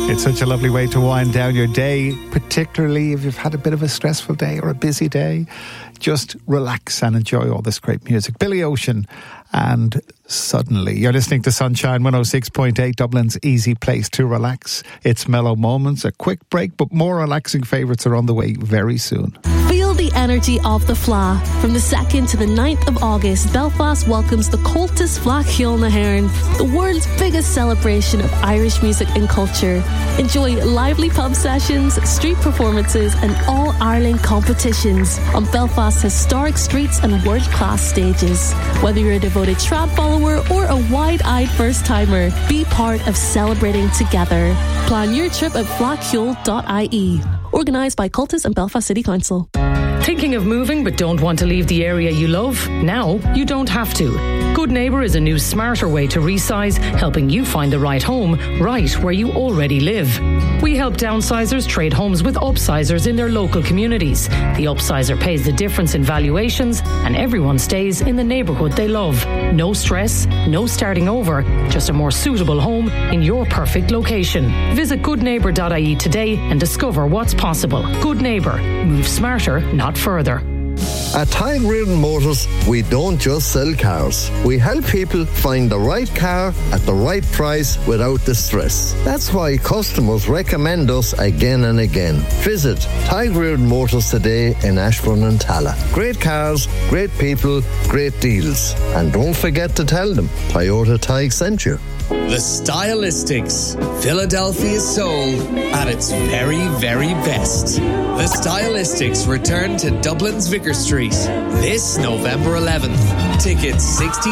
It's such a lovely way to wind down your day, particularly if you've had a bit of a stressful day or a busy day. Just relax and enjoy all this great music. Billy Ocean and Suddenly. You're listening to Sunshine 106.8, Dublin's easy place to relax. It's mellow moments, a quick break, but more relaxing favourites are on the way very soon. Feel the energy of the Fleadh. From the 2nd to the 9th of August, Belfast welcomes the Comhaltas Fleadh Cheoil na hÉireann, the world's biggest celebration of Irish music and culture. Enjoy lively pub sessions, street performances and all-Ireland competitions on Belfast's historic streets and world-class stages. Whether you're a devoted trad follower or a wide-eyed first-timer, be part of celebrating together. Plan your trip at fleadhcheoil.ie. Organised by Comhaltas and Belfast City Council. Thinking of moving but don't want to leave the area you love? Now you don't have to. Good Neighbour is a new smarter way to resize, helping you find the right home right where you already live. We help downsizers trade homes with upsizers in their local communities. The upsizer pays the difference in valuations and everyone stays in the neighbourhood they love. No stress, no starting over, just a more suitable home in your perfect location. Visit goodneighbour.ie today and discover what's possible. Good Neighbour. Move smarter, not further. At Tadhg Reardon Motors, we don't just sell cars. We help people find the right car at the right price without the stress. That's why customers recommend us again and again. Visit Tadhg Reardon Motors today in Ashbourne and Tala. Great cars, great people, great deals. And don't forget to tell them Toyota Tadhg sent you. The Stylistics, Philadelphia's soul at its very, very best. The Stylistics return to Dublin's Vicar Street this November 11th. Tickets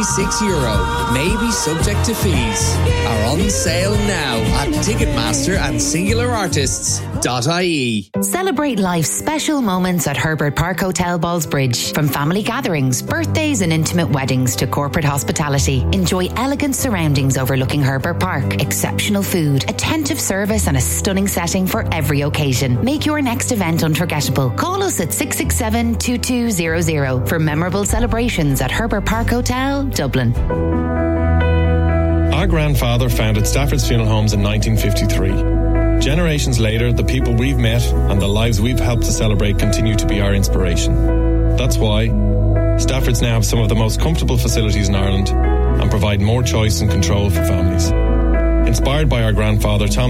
€66, may be subject to fees. Are on sale now at Ticketmaster and SingularArtists.ie. Celebrate life's special moments at Herbert Park Hotel Ballsbridge. From family gatherings, birthdays and intimate weddings to corporate hospitality. Enjoy elegant surroundings overlooking Herbert Park, exceptional food, attentive service and a stunning setting for every occasion. Make your next event unforgettable. Call us at 667-2200 for memorable celebrations at Herbert Park Hotel, Dublin. Our grandfather founded Stafford's Funeral Homes in 1953. Generations later, the people we've met and the lives we've helped to celebrate continue to be our inspiration. That's why Stafford's now have some of the most comfortable facilities in Ireland and provide more choice and control for families. Inspired by our grandfather, Tom